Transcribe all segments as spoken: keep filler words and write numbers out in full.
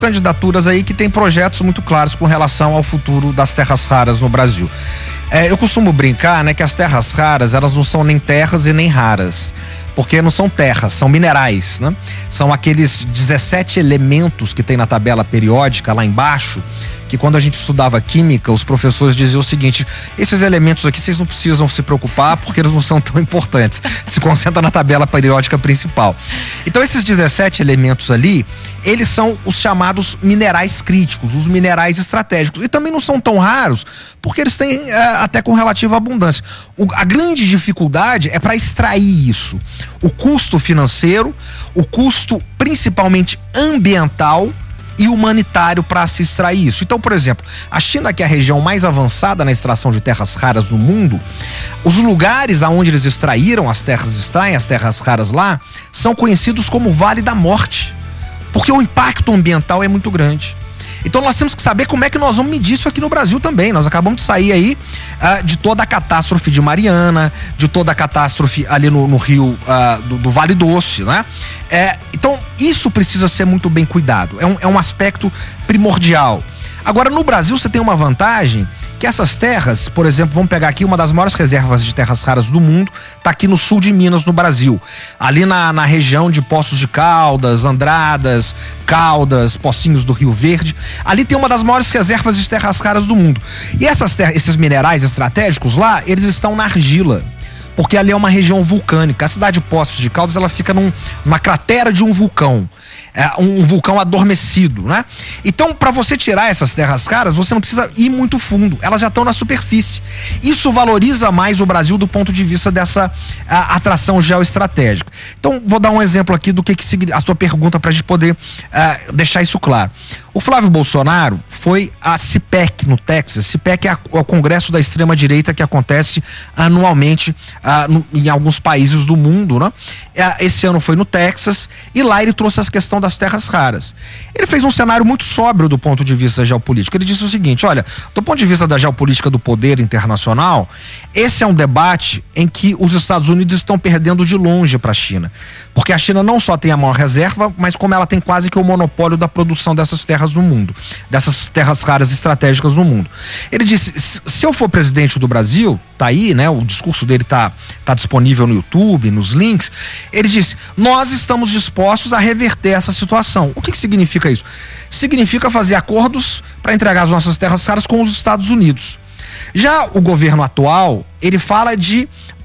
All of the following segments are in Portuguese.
candidaturas aí que tem projetos muito claros com relação ao futuro das terras raras no Brasil. É, eu costumo brincar, né, que as terras raras, elas não são nem terras e nem raras, porque não são terras, são minerais, né? São aqueles dezessete elementos que tem na tabela periódica lá embaixo, que quando a gente estudava química, os professores diziam o seguinte: esses elementos aqui vocês não precisam se preocupar porque eles não são tão importantes, se concentra na tabela periódica principal. Então esses dezessete elementos ali, eles são os chamados minerais críticos, os minerais estratégicos, e também não são tão raros porque eles têm é, até com relativa abundância. O, a grande dificuldade é para extrair isso, o custo financeiro, o custo principalmente ambiental e humanitário para se extrair isso. Então, por exemplo, a China, que é a região mais avançada na extração de terras raras no mundo, os lugares aonde eles extraíram as terras, extraem as terras raras lá, são conhecidos como Vale da Morte, porque o impacto ambiental é muito grande. Então nós temos que saber como é que nós vamos medir isso aqui no Brasil também. Nós acabamos de sair aí uh, de toda a catástrofe de Mariana, de toda a catástrofe ali no, no rio uh, do, do Vale Doce, né? É, então isso precisa ser muito bem cuidado, é um, é um aspecto primordial. Agora no Brasil você tem uma vantagem, que essas terras, por exemplo, vamos pegar aqui uma das maiores reservas de terras raras do mundo, está aqui no sul de Minas, no Brasil. Ali na, na região de Poços de Caldas, Andradas, Caldas, Pocinhos do Rio Verde. Ali tem uma das maiores reservas de terras raras do mundo. E essas terras, esses minerais estratégicos lá, eles estão na argila, porque ali é uma região vulcânica. A cidade de Poços de Caldas, ela fica num, numa cratera de um vulcão. É um vulcão adormecido, né? Então, para você tirar essas terras raras, você não precisa ir muito fundo, elas já estão na superfície. Isso valoriza mais o Brasil do ponto de vista dessa a, atração geoestratégica. Então, vou dar um exemplo aqui do que, que significa a sua pergunta, para a gente poder uh, deixar isso claro. O Flávio Bolsonaro foi a CIPEC no Texas. CIPEC é, a, é o Congresso da Extrema-Direita que acontece anualmente uh, no, em alguns países do mundo, né? Uh, esse ano foi no Texas e lá ele trouxe a questão das terras raras. Ele fez um cenário muito sóbrio do ponto de vista geopolítico. Ele disse o seguinte: olha, do ponto de vista da geopolítica do poder internacional, esse é um debate em que os Estados Unidos estão perdendo de longe para a China, porque a China não só tem a maior reserva, mas como ela tem quase que o monopólio da produção dessas terras no mundo, dessas terras raras estratégicas no mundo. Ele disse: se eu for presidente do Brasil, tá aí, né? O discurso dele tá, tá disponível no YouTube, nos links. Ele disse: nós estamos dispostos a reverter essa situação. O que que significa isso? Significa fazer acordos para entregar as nossas terras raras com os Estados Unidos. Já o governo atual, ele fala de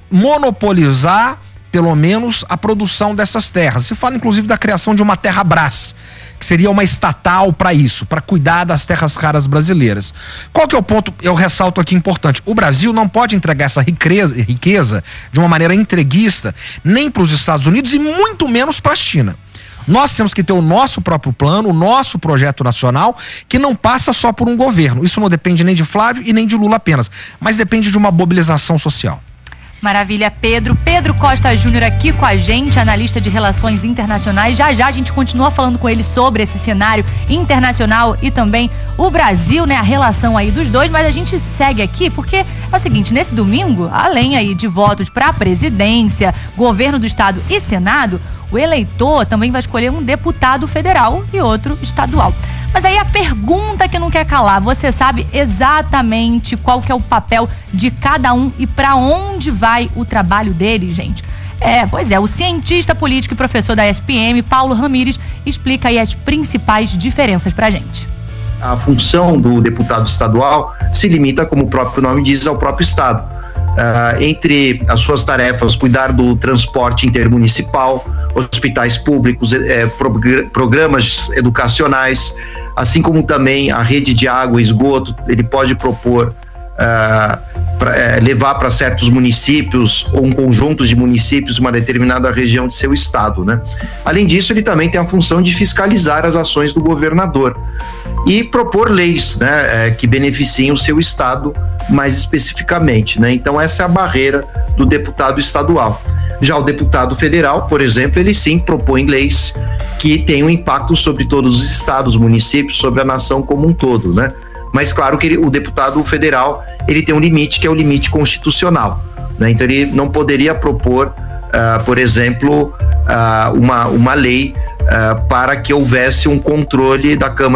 monopolizar pelo menos a produção dessas terras. Se fala inclusive da criação de uma Terrabras, que seria uma estatal para isso, para cuidar das terras raras brasileiras. Qual que é o ponto, eu ressalto aqui importante: o Brasil não pode entregar essa riqueza, riqueza de uma maneira entreguista, nem para os Estados Unidos e muito menos para a China. Nós temos que ter o nosso próprio plano, o nosso projeto nacional, que não passa só por um governo. Isso não depende nem de Flávio e nem de Lula apenas, mas depende de uma mobilização social. Maravilha, Pedro. Pedro Costa Júnior aqui com a gente, analista de relações internacionais. Já já a gente continua falando com ele sobre esse cenário internacional e também o Brasil, né? A relação aí dos dois, mas a gente segue aqui porque é o seguinte: nesse domingo, além aí de votos para a presidência, governo do estado e senado, o eleitor também vai escolher um deputado federal e outro estadual. Mas aí a pergunta que não quer calar: você sabe exatamente qual que é o papel de cada um e para onde vai o trabalho dele, gente? É, pois é, o cientista político e professor da E S P M, Paulo Ramires, explica aí as principais diferenças pra gente. A função do deputado estadual se limita, como o próprio nome diz, ao próprio estado. Uh, entre as suas tarefas, cuidar do transporte intermunicipal, hospitais públicos, eh, progr- programas educacionais, assim como também a rede de água e esgoto. Ele pode propor, uh, pra, eh, levar para certos municípios ou um conjunto de municípios uma determinada região de seu estado, né? Além disso, ele também tem a função de fiscalizar as ações do governador e propor leis, né, eh, que beneficiem o seu estado mais especificamente, né? Então essa é a barreira do deputado estadual. Já o deputado federal, por exemplo, ele sim propõe leis que têm um impacto sobre todos os estados, municípios, sobre a nação como um todo, né? Mas claro que ele, o deputado federal, ele tem um limite que é o limite constitucional, né? Então ele não poderia propor uh, por exemplo, uh, uma, uma lei uh, para que houvesse um controle da Câmara